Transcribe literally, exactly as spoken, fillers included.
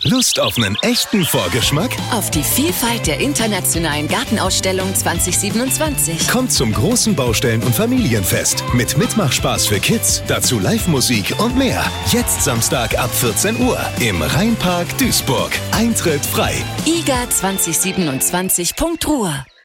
Lust auf einen echten Vorgeschmack? Auf die Vielfalt der internationalen Gartenausstellung zwanzig siebenundzwanzig. Kommt zum großen Baustellen- und Familienfest mit Mitmachspaß für Kids, dazu Live-Musik und mehr. Jetzt Samstag ab vierzehn Uhr im Rheinpark Duisburg. Eintritt frei. i g a zwanzig siebenundzwanzig punkt ruhr